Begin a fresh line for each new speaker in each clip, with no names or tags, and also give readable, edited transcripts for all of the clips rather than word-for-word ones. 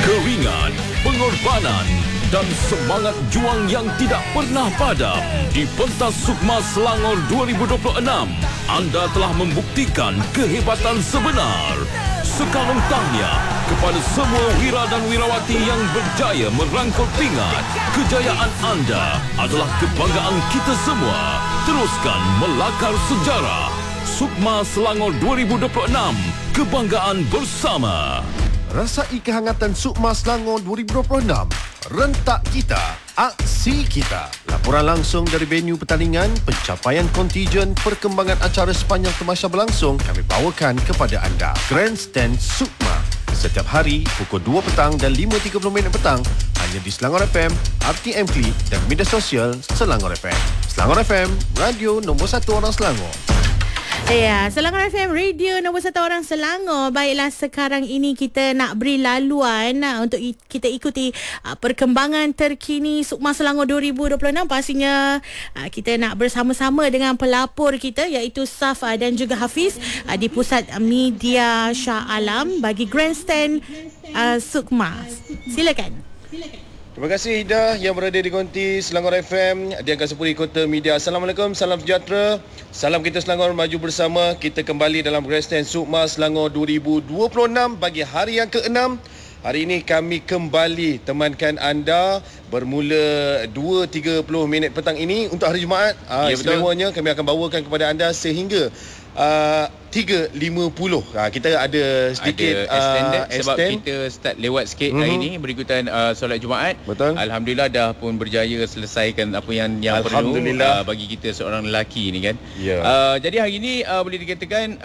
Keringat, pengorbanan dan semangat juang yang tidak pernah padam. Di pentas Sukma Selangor 2026, anda telah membuktikan kehebatan sebenar. Sekalung tahniah kepada semua wira dan wirawati yang berjaya merangkul pingat. Kejayaan anda adalah kebanggaan kita semua. Teruskan melakar sejarah. Sukma Selangor 2026, kebanggaan bersama.
Rasai kehangatan Sukma Selangor 2026. Rentak kita, aksi kita. Laporan langsung dari venue pertandingan, pencapaian kontijen, perkembangan acara sepanjang temasya berlangsung kami bawakan kepada anda. Grandstand Sukma. Setiap hari pukul 2 petang dan 5.30 petang hanya di Selangor FM, RTM Klik dan media sosial Selangor FM. Selangor FM, radio nombor 1 orang Selangor.
Ya, Selangor FM, radio nombor 1 orang Selangor. Baiklah, sekarang ini kita nak beri laluan untuk kita ikuti perkembangan terkini Sukma Selangor 2026. Pastinya kita nak bersama-sama dengan pelapor kita iaitu Saf dan juga Hafiz di Pusat Media Shah Alam bagi Grandstand Sukma. Silakan.
Terima kasih Ida yang berada di konti Selangor FM di Angkasa Puri Kota Media. Assalamualaikum, salam sejahtera. Salam kita Selangor maju bersama. Kita kembali dalam Grandstand Sukma Selangor 2026 bagi hari yang ke-6. Hari ini kami kembali temankan anda bermula 2.30 petang ini untuk hari Jumaat. Istimewanya kami akan bawakan kepada anda sehingga 3.50. Kita ada sedikit
extended sebab kita start lewat sikit hari ini berikutan solat Jumaat.
Betul.
Alhamdulillah dah pun berjaya selesaikan apa yang perlu bagi kita seorang lelaki ni kan. Jadi hari ini boleh dikatakan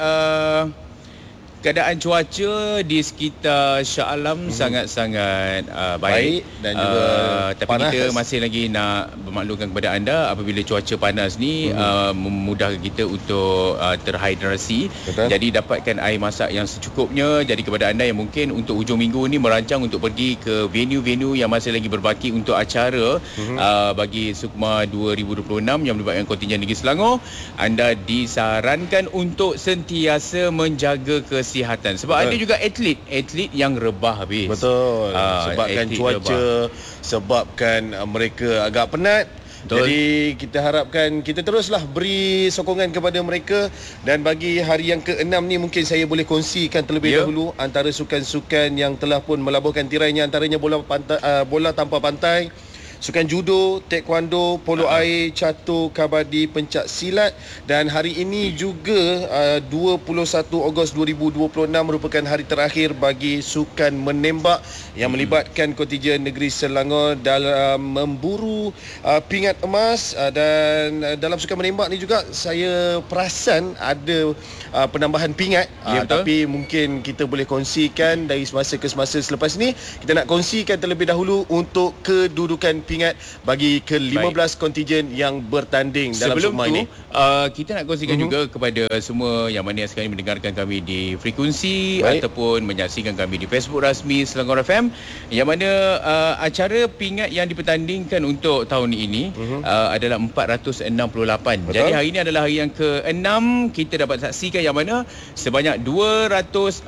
keadaan cuaca di sekitar Shah Alam sangat-sangat baik
dan juga
tapi
panas.
kita masih lagi nak bermaklumkan kepada anda apabila cuaca panas ni memudahkan kita untuk terhidrasi.
Betul.
Jadi dapatkan air masak yang secukupnya. Jadi kepada anda yang mungkin untuk hujung minggu ni merancang untuk pergi ke venue-venue yang masih lagi berbaki untuk acara bagi Sukma 2026 yang melibatkan kontingen Negeri Selangor, anda disarankan untuk sentiasa menjaga kesihatan sebab ada juga atlet yang rebah habis.
Betul. Sebabkan cuaca, sebabkan mereka agak penat. Betul. Jadi kita harapkan kita teruslah beri sokongan kepada mereka. Dan bagi hari yang ke-6 ni mungkin saya boleh kongsikan terlebih dahulu antara sukan-sukan yang telah pun melabuhkan tirainya, antaranya bola tanpa pantai, sukan judo, taekwondo, polo air, catur, kabadi, pencak silat. Dan hari ini juga 21 Ogos 2026 merupakan hari terakhir bagi sukan menembak yang melibatkan kontijen Negeri Selangor dalam memburu pingat emas. Dan dalam sukan menembak ni juga saya perasan ada penambahan pingat. Tapi mungkin kita boleh kongsikan dari semasa ke semasa selepas ni. Kita nak kongsikan terlebih dahulu untuk kedudukan pingat bagi ke-15 kontijen yang bertanding dalam Sukma ini.
Kita nak kongsikan juga kepada semua yang mana sekarang mendengarkan kami di frekuensi ataupun menyaksikan kami di Facebook rasmi Selangor FM, yang mana acara pingat yang dipertandingkan untuk tahun ini adalah 468. Betul. Jadi hari ini adalah hari yang ke-6. Kita dapat saksikan yang mana sebanyak 265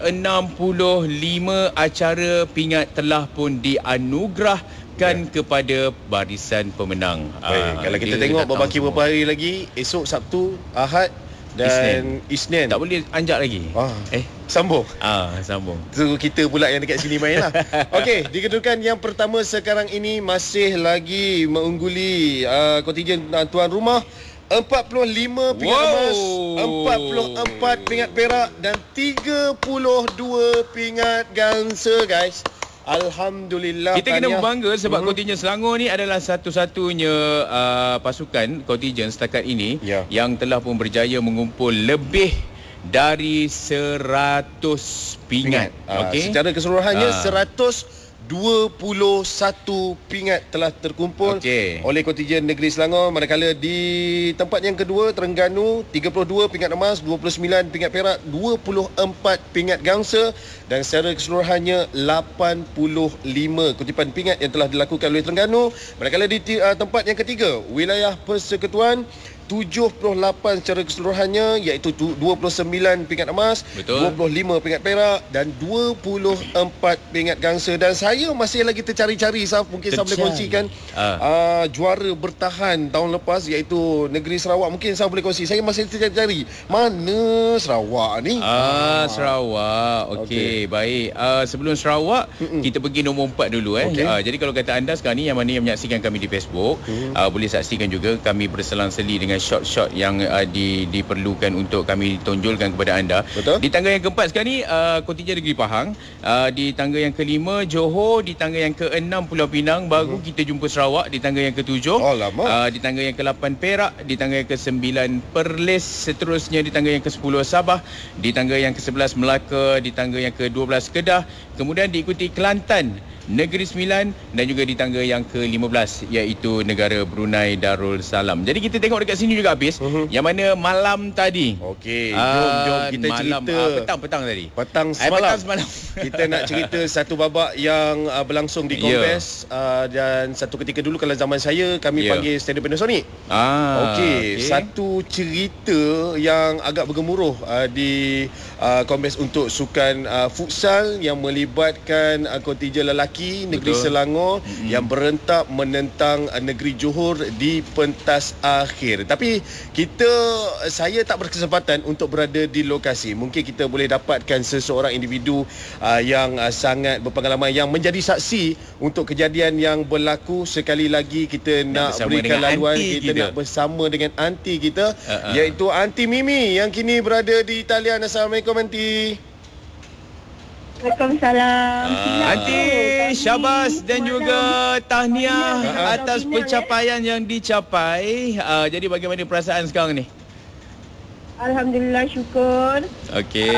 acara pingat telah pun dianugerahkan kepada barisan pemenang.
Kalau kita tengok beberapa hari lagi, esok Sabtu, Ahad dan Isnin.
Tak boleh anjak lagi.
Sambung.
Sambung.
So kita pula yang dekat sini main lah. Okey, di kedudukan yang pertama sekarang ini masih lagi mengungguli kontijen tuan rumah. 45 pingat emas, 44 pingat perak dan 32 pingat gangsa, guys. Alhamdulillah.
Kita kena berbangga sebab kontingen Selangor ni adalah satu-satunya pasukan kontijen setakat ini yang telah pun berjaya mengumpul lebih dari 100 pingat.
Secara keseluruhannya 121 pingat telah terkumpul oleh kontijen Negeri Selangor, manakala di tempat yang kedua Terengganu 32 pingat emas, 29 pingat perak, 24 pingat gangsa dan secara keseluruhannya 85 kutipan pingat yang telah dilakukan oleh Terengganu. Manakala di tempat yang ketiga wilayah Persekutuan 78 secara keseluruhannya, iaitu 29 pingat emas,
Betul.
25 pingat perak dan 24 pingat gangsa. Dan saya masih lagi tercari-cari, Saf, mungkin Saf boleh kongsikan juara bertahan tahun lepas iaitu Negeri Sarawak. Mungkin Saf boleh kongsi. Saya masih tercari-cari mana Sarawak ni.
Sarawak. Okey, baik. Sebelum Sarawak, kita pergi nombor 4 dulu Jadi kalau kata anda sekarang ni yang mana yang menyaksikan kami di Facebook, boleh saksikan juga kami berselang-seli dengan shot-shot yang diperlukan untuk kami tonjolkan kepada anda.
Betul.
Di tangga yang keempat sekarang ni kontingen Negeri Pahang, di tangga yang kelima Johor, di tangga yang keenam Pulau Pinang, baru kita jumpa Sarawak di tangga yang ketujuh. Di tangga yang ke-8 Perak, di tangga yang ke-9 Perlis, seterusnya di tangga yang ke-10 Sabah, di tangga yang ke-11 Melaka, di tangga yang ke-12 Kedah, kemudian diikuti Kelantan, Negeri Sembilan dan juga di tangga yang ke-15 iaitu negara Brunei Darul Salam. Jadi kita tengok dekat sini juga habis, yang mana malam tadi.
Okey, jom kita cerita
petang tadi.
Petang semalam. Kita nak cerita satu babak yang berlangsung di Kombes, dan satu ketika dulu kalau zaman saya kami panggil Stadium Panasonic. Okey, satu cerita yang agak bergemuruh di Kombes untuk sukan futsal yang melibatkan kontijen lelaki Negeri Selangor yang berentak menentang negeri Johor di pentas akhir. Tapi saya tak berkesempatan untuk berada di lokasi. Mungkin kita boleh dapatkan seseorang individu yang sangat berpengalaman yang menjadi saksi untuk kejadian yang berlaku. Sekali lagi kita nak berikan laluan, kita nak bersama dengan anti kita, iaitu Anti Mimi yang kini berada di talian. Assalamualaikum Anti.
Waalaikumsalam.
Anti, syabas dan juga tahniah atas pencapaian yang dicapai. Jadi bagaimana perasaan sekarang ni?
Alhamdulillah, syukur.
Okey.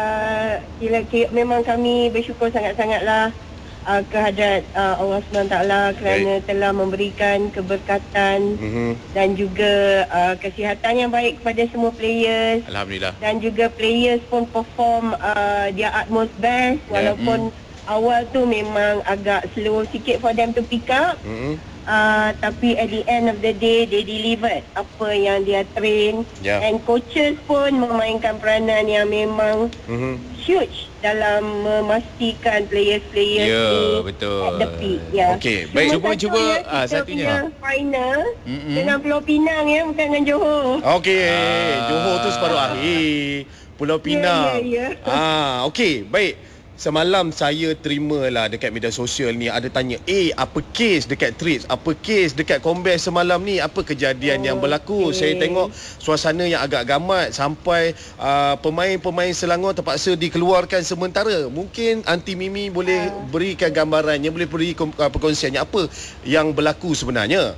Memang kami bersyukur sangat-sangatlah kehadrat Allah SWT kerana telah memberikan keberkatan dan juga kesihatan yang baik kepada semua players.
Alhamdulillah.
Dan juga players pun perform their utmost best, walaupun awal tu memang agak slow sikit for them to pick up. Tapi at the end of the day they delivered apa yang dia train, and coaches pun memainkan peranan yang memang huge dalam memastikan players-players ni at the peak.
Okey, baik, cuba satunya
final dengan Pulau Pinang bukan dengan Johor.
Okey, Johor tu separuh akhir, Pulau Pinang. Okey, baik. Semalam saya terimalah dekat media sosial ni ada tanya, apa kes dekat Trades, apa kes dekat Kombes semalam ni, apa kejadian yang berlaku. Saya tengok suasana yang agak gamat sampai pemain-pemain Selangor terpaksa dikeluarkan sementara. Mungkin Anti Mimi boleh berikan gambarannya, boleh beri perkongsiannya apa yang berlaku sebenarnya.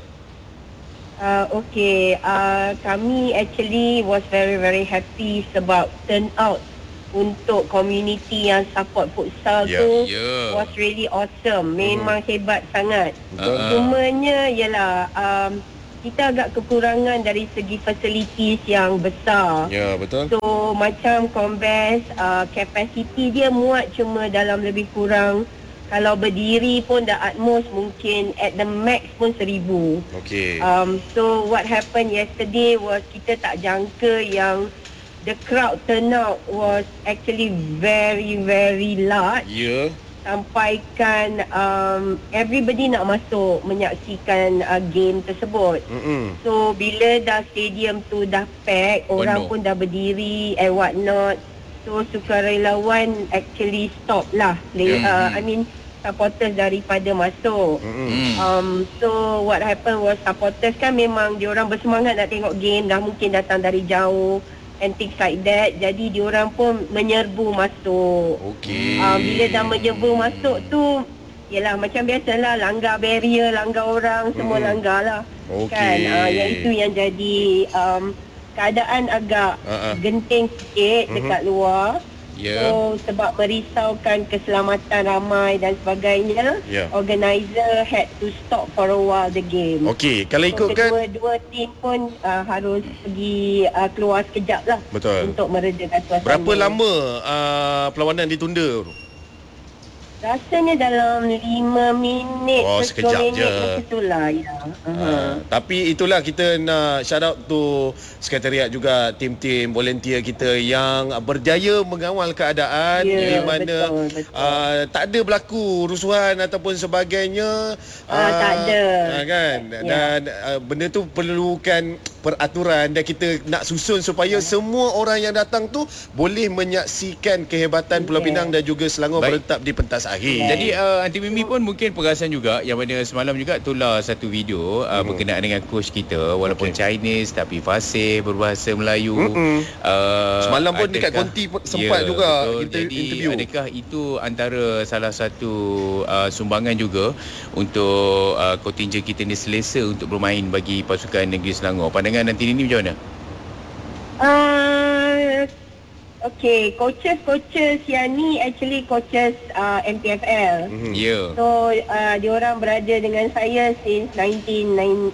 Kami actually was very very happy sebab turnout untuk community yang support futsal tu was really awesome. Memang hebat sangat. Cumanya ialah kita agak kekurangan dari segi facilities yang besar.
Betul.
So macam Kombes, capacity dia muat cuma dalam lebih kurang, kalau berdiri pun dah utmost mungkin at the max pun 1,000. So what happened yesterday was kita tak jangka yang the crowd turnout was actually very very large. Sampaikan everybody nak masuk menyaksikan game tersebut. So bila dah stadium tu dah pack, orang pun dah berdiri and what not, so sukarelawan actually stop lah supporters daripada masuk. So what happened was, supporters kan memang diorang bersemangat nak tengok game, dah mungkin datang dari jauh and things like that. Jadi diorang pun menyerbu masuk. Bila dah menyerbu masuk tu, yelah macam biasalah, langgar barrier, langgar orang, semua langgar lah. Kan? Yang itu yang jadi keadaan agak genting sikit dekat luar. So sebab merisaukan keselamatan ramai dan sebagainya, organizer had to stop for a while the game.
Kalau ikutkan
dua tim pun harus pergi keluar sekejap lah. Untuk meredakan suasana.
Berapa lama perlawanan ditunda?
Rasanya dalam 5 minit ke 10 minit macam itulah ya.
Tapi itulah kita nak shout out to sekretariat juga, tim-tim volunteer kita yang berjaya mengawal keadaan di mana betul. Tak ada berlaku rusuhan ataupun sebagainya.
Tak ada.
Kan? Dan benda tu perlukan peraturan dan kita nak susun supaya semua orang yang datang tu boleh menyaksikan kehebatan Pulau Pinang dan juga Selangor beretap di pentas akhir.
Jadi Aunty Mimi pun mungkin perasan juga yang mana semalam juga tular satu video berkenaan dengan coach kita walaupun Chinese tapi fasih berbahasa Melayu.
Semalam pun dekat Konti sempat juga kita
jadi,
interview.
Adakah itu antara salah satu sumbangan juga untuk kontinjen kita ni selesa untuk bermain bagi pasukan negeri Selangor? Pandangan Aunty Nini macam mana?
Okay, coaches yang ni actually coaches MPFL. So diorang berada dengan saya since 2019.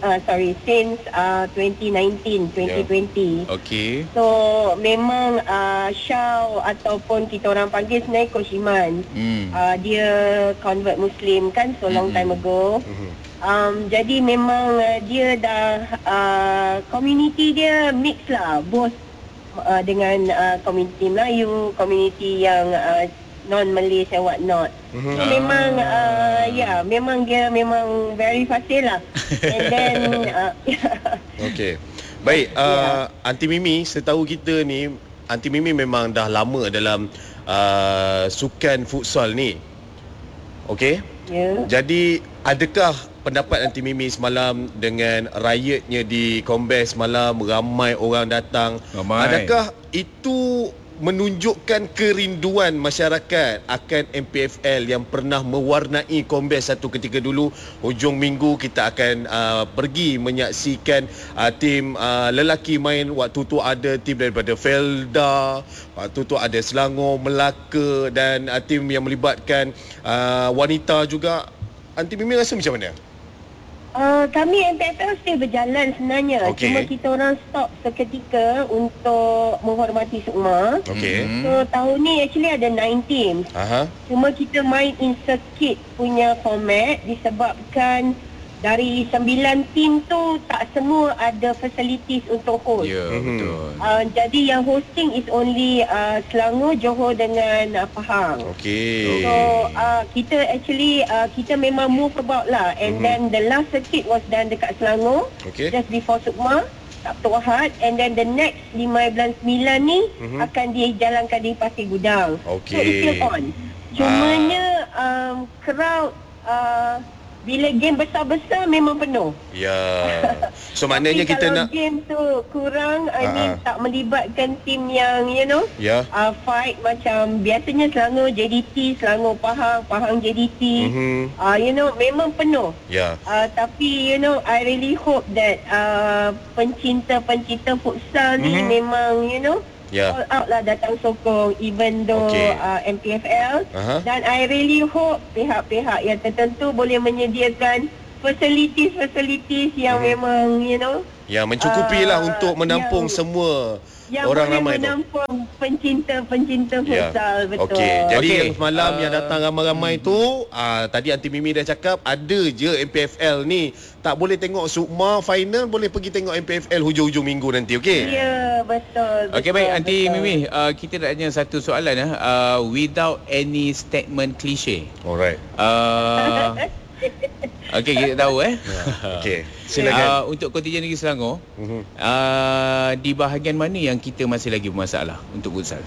Okay.
So memang Syau ataupun kita orang panggil sebenarnya Coach Iman. Dia convert Muslim kan so long time ago. Jadi memang dia dah community dia mix lah, both dengan komuniti Melayu, komuniti yang non-Malay and what not. So memang memang dia memang very fasih lah. And then
okay. Baik, Aunty Mimi, setahu kita ni Aunty Mimi memang dah lama dalam sukan futsal ni. Okay? Jadi adakah pendapat Aunty Mimi semalam dengan riotnya di Kombes semalam, ramai orang datang, adakah itu menunjukkan kerinduan masyarakat akan MPFL yang pernah mewarnai Kombes satu ketika dulu? Hujung minggu kita akan pergi menyaksikan tim lelaki main. Waktu tu ada tim daripada Felda, waktu tu ada Selangor, Melaka dan tim yang melibatkan wanita juga. Aunty Mimi rasa macam mana?
Kami MPFL still berjalan sebenarnya. Cuma kita orang stop seketika untuk menghormati SUKMA. So tahun ni actually ada 9 teams. Cuma kita main in circuit punya format disebabkan dari 9 tim tu tak semua ada facilities untuk host.
Betul.
Jadi yang hosting is only Selangor, Johor dengan Pahang. So kita actually kita memang move about lah. And then the last circuit was done dekat Selangor just before SUKMA, Sabtu Ahad. And then the next 5 bulan 9 ni akan dijalankan di Pasir Gudang. So it's still on. Cumanya crowd bila game besar-besar memang penuh. So maknanya kita nak game tu kurang, I mean tak melibatkan tim yang fight macam biasanya Selangor JDT, Selangor Pahang JDT. Memang penuh. Tapi I really hope that pencinta futsal ni memang all out lah datang sokong even though MPFL. Dan I really hope pihak-pihak yang tertentu boleh menyediakan facilities yang memang
yang mencukupi lah untuk menampung semua orang ramai tu.
Yang menampung pencinta futsal. Betul.
Jadi yang semalam yang datang ramai-ramai tu tadi Aunty Mimi dah cakap ada je MPFL ni. Tak boleh tengok SUKMA final, boleh pergi tengok MPFL hujung-hujung minggu nanti.
Betul.
Okey, baik Aunty Mimi, kita nak tanya satu soalan without any statement cliche.
Alright.
Okey, kita tahu
Okey, silakan.
Untuk kontingen negeri Selangor, di bahagian mana yang kita masih lagi bermasalah untuk futsal?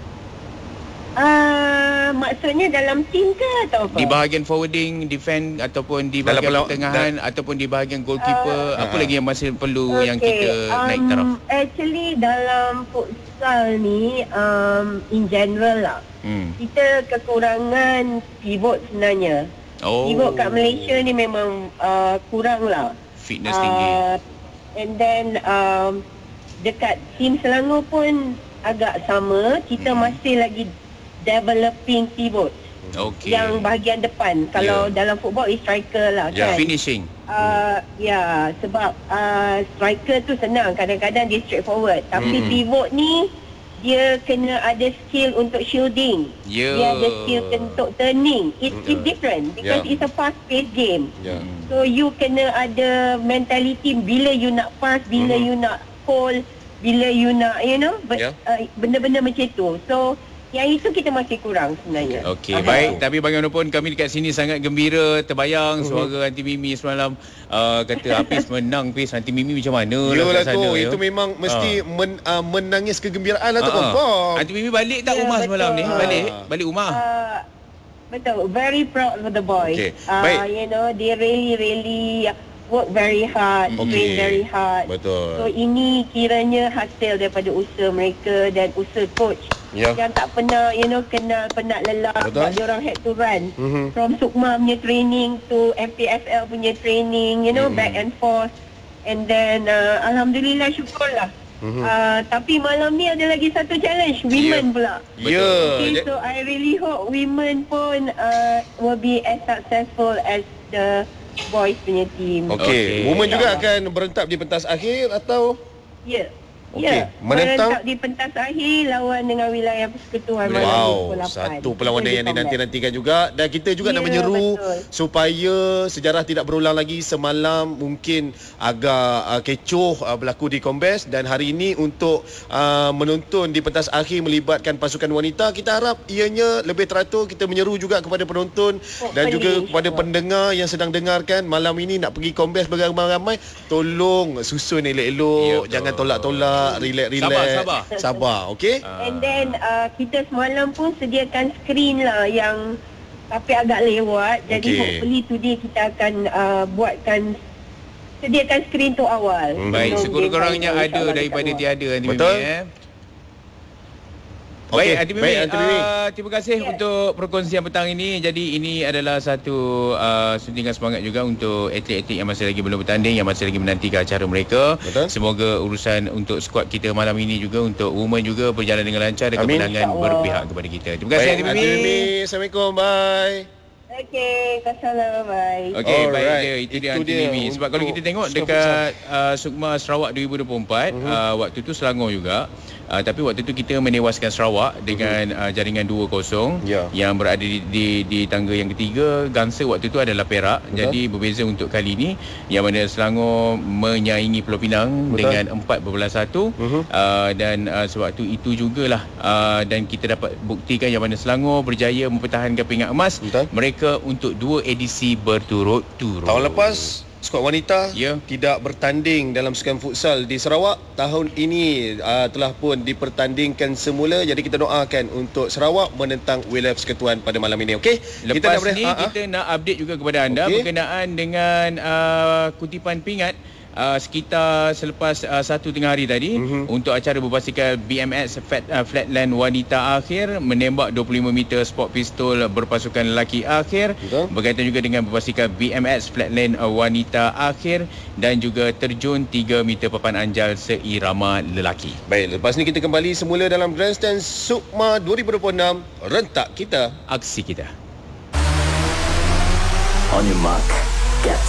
Maksudnya dalam tim ke atau apa?
Di bahagian forwarding, defend ataupun di bahagian pertengahan ataupun di bahagian goalkeeper, apa lagi yang masih perlu yang kita naik taraf?
Actually dalam futsal ni in general lah, kita kekurangan pivot sebenarnya. Pivot kat Malaysia ni memang kurang lah.
Fitness tinggi.
And then dekat tim Selangor pun agak sama. Kita masih lagi developing pivot. Yang bahagian depan. Kalau dalam football is striker lah kan.
Finishing.
Sebab striker tu senang. Kadang-kadang dia straightforward. Tapi pivot ni dia kena ada skill untuk shielding. Dia ada skill untuk turning. It's different because it's a fast-paced game. So you kena ada mentality bila you nak pass, bila you nak hold, bila you nak, benda-benda macam tu. So yang itu kita masih kurang sebenarnya.
Okey, baik. Tapi bagaimanapun kami dekat sini sangat gembira. Terbayang suara Aunty Mimi semalam kata Hafiz menang, Hafiz. Aunty Mimi macam mana
lah kat sana. Itu memang mesti menangis kegembiraan lah tu confirm.
Aunty Mimi balik tak rumah semalam ni? Balik rumah?
Betul. Very proud of the boys.
Okay.
They really work very hard, train very hard.
Betul.
So ini kiranya hasil daripada usaha mereka dan usaha coach. Yang tak pernah penat lelah sebab dia orang had to run from Sukma punya training to MPFL punya training, back and forth, and then alhamdulillah, syukurlah. Tapi malam ni ada lagi satu challenge, women pula. Okay, so I really hope women pun will be as successful as the boys punya team.
Women juga akan berentab di pentas akhir atau?
Menentang di pentas akhir lawan dengan wilayah persekutuan malam 8.
Satu perlawanan yang dinanti-nantikan juga. Dan kita juga nak menyeru supaya sejarah tidak berulang lagi. Semalam mungkin agak kecoh berlaku di Kombes, dan hari ini untuk menonton di pentas akhir melibatkan pasukan wanita, kita harap ianya lebih teratur. Kita menyeru juga kepada penonton dan juga kepada pendengar yang sedang dengarkan malam ini nak pergi Kombes beramai-ramai, tolong susun elok-elok, jangan tolak-tolak. Relax. Sabar, okey?
And then kita semalam pun sediakan skrin lah yang tapi agak lewat. Jadi hopefully today kita akan sediakan skrin tu awal.
Baik, sekurang-kurangnya ada daripada tiada. Betul. Baik, Aunty Mimi, terima kasih untuk perkongsian petang ini. Jadi ini adalah satu suntikan semangat juga untuk atlet-atlet yang masih lagi belum bertanding, yang masih lagi menantikan acara mereka. Semoga urusan untuk skuad kita malam ini juga, untuk women juga, berjalan dengan lancar dan kemenangan berpihak kepada kita. Terima kasih, Aunty Mimi.
Assalamualaikum, bye.
Okey, Kassalam, bye.
Okey, baik dia. Itu dia Aunty Mimi. Sebab kalau kita tengok dekat Sukma Sarawak 2024, waktu tu Selangor juga. Tapi waktu tu kita menewaskan Sarawak dengan jaringan 2-0 yang berada di tangga yang ketiga. Gangsa waktu tu adalah Perak. Jadi berbeza untuk kali ini, yang mana Selangor menyaingi Pulau Pinang dengan 4.1 dan sebab itu jugalah dan kita dapat buktikan yang mana Selangor berjaya mempertahankan pingat emas mereka untuk 2 edisi berturut-turut.
Tahun lepas skuad wanita tidak bertanding dalam sukan futsal di Sarawak. Tahun ini telah pun dipertandingkan semula. Jadi kita doakan untuk Sarawak menentang wilayah persekutuan pada malam ini. Okey.
Lepas kita nak update juga kepada anda berkenaan dengan kutipan pingat sekitar selepas 1 tengah hari tadi untuk acara berbasikal BMX Flatland wanita akhir, menembak 25 meter sport pistol berpasukan lelaki akhir, berkaitan juga dengan berbasikal BMX Flatland wanita akhir, dan juga terjun 3 meter papan anjal seirama lelaki.
Baik, lepas ni kita kembali semula dalam Grandstand Sukma 2026, rentak kita,
aksi kita.
On your mark.